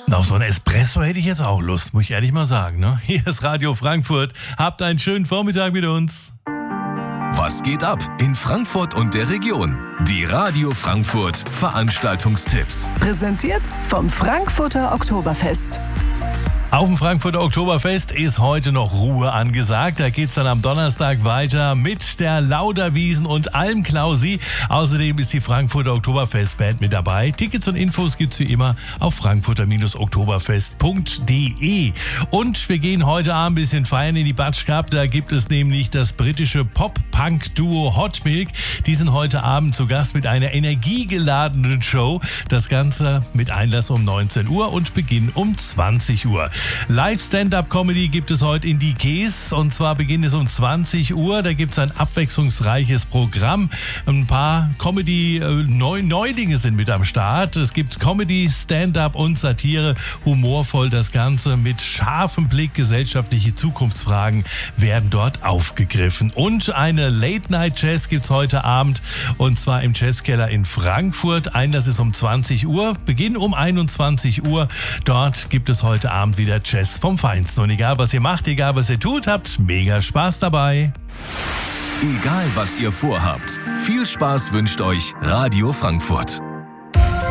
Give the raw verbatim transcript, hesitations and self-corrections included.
Auf so ein Espresso hätte ich jetzt auch Lust, muss ich ehrlich mal sagen. Ne? Hier ist Radio Frankfurt. Habt einen schönen Vormittag mit uns. Was geht ab in Frankfurt und der Region? Die Radio Frankfurt Veranstaltungstipps. Präsentiert vom Frankfurter Oktoberfest. Auf dem Frankfurter Oktoberfest ist heute noch Ruhe angesagt. Da geht's dann am Donnerstag weiter mit der Lauderwiesen und Almklausi. Außerdem ist die Frankfurter Oktoberfestband mit dabei. Tickets und Infos gibt's wie immer auf frankfurter oktoberfest punkt de. Und wir gehen heute Abend ein bisschen feiern in die Batsch Cup. Da gibt es nämlich das britische Pop-Punk-Duo Hot Milk. Die sind heute Abend zu Gast mit einer energiegeladenen Show. Das Ganze mit Einlass um neunzehn Uhr und Beginn um zwanzig Uhr. Live-Stand-Up-Comedy gibt es heute in die Käs und zwar beginnt es um zwanzig Uhr. Da gibt es ein abwechslungsreiches Programm. Ein paar Comedy-Neulinge sind mit am Start. Es gibt Comedy, Stand-Up und Satire. Humorvoll das Ganze mit scharfem Blick. Gesellschaftliche Zukunftsfragen werden dort aufgegriffen. Und eine Late-Night-Jazz gibt es heute Abend und zwar im Jazzkeller in Frankfurt. Einlass ist um zwanzig Uhr, Beginn um einundzwanzig Uhr. Dort gibt es heute Abend wieder Jazz vom Feinsten. Und egal, was ihr macht, egal, was ihr tut, habt mega Spaß dabei. Egal, was ihr vorhabt, viel Spaß wünscht euch Radio Frankfurt.